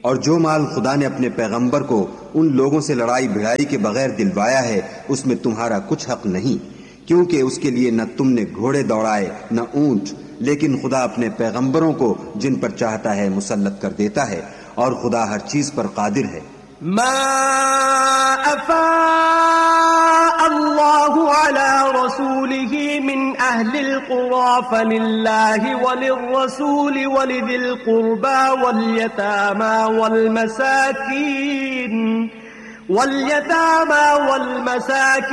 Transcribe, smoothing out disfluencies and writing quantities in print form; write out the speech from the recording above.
और जो माल खुदा ने अपने पैगंबर को उन लोगों से लड़ाई भिड़ाई के बगैर दिलवाया है उसमें तुम्हारा कुछ हक नहीं, क्योंकि उसके लिए न तुमने घोड़े दौड़ाए न ऊंट, लेकिन खुदा अपने पैगंबरों को जिन पर चाहता है मुसल्लत कर देता है और खुदा हर चीज पर कादिर है। मा अफा अल्लाहु अला रसूलिही मिन अहलिल कुरा फलिल्लाहि वलिर्रसूलि वलिदिल कुर्बा वल्यतामा वलमसाकीन